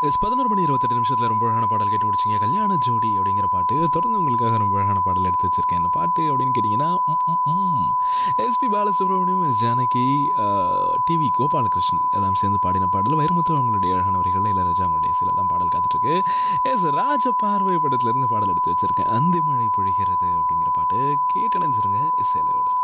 11 மணி 28 நிமிஷத்தில் ரொம்ப அழகான பாடல் கேட்டு முடிச்சிங்க. கல்யாண ஜோடி அப்படிங்கிற பாட்டு தொடர்ந்து உங்களுக்காக ரொம்ப அழகான பாடல் எடுத்து வச்சிருக்கேன். இந்த பாட்டு அப்படின்னு கேட்டிங்கன்னா SP Balasubramaniam, S Janaki, TV Gopalakrishnan எல்லாம் சேர்ந்து பாடின பாடல். வைரமுத்து அவங்களுடைய அழகான வரிகளில் இளையராஜா அவங்களுடைய சில தான் பாடல் காத்துட்ருக்கு. எஸ் ராஜ பார்வை படத்துலேருந்து பாடல் எடுத்து வச்சிருக்கேன். அந்த மழை பொழிகிறது அப்படிங்கிற பாட்டு கேட்டு நினைச்சிருங்க இசையிலோட.